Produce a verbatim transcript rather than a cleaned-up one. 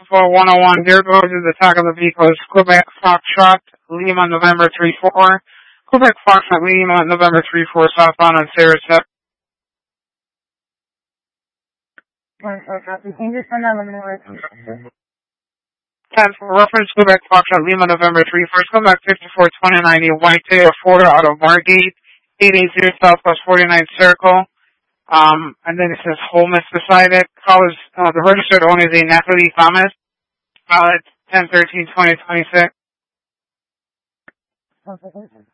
for one oh one, there goes the attack of the vehicles. Quebec Foxtrot, Lima, November three four. Quebec Foxtrot, Lima, November three four, southbound on Sarasota. ten for reference, Quebec Foxtrot, Lima, November three four. Quebec fifty-four twenty ninety, Whitetail, Florida, out of Margate, eight eighty Southwest forty-ninth Circle. Um, and then it says Holmes beside it. Callers, uh, the registered owner is a Natalie Thomas. Valid ten thirteen twenty twenty-six.